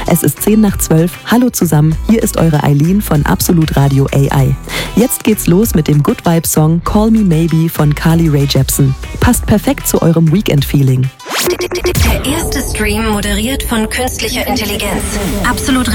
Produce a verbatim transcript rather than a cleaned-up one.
Es ist zehn nach zwölf. Hallo zusammen, hier ist eure Eileen von Absolut Radio A I. Jetzt geht's los mit dem Good Vibe Song Call Me Maybe von Carly Rae Jepsen. Passt perfekt zu eurem Weekend-Feeling. Der erste Stream moderiert von künstlicher Intelligenz. Absolut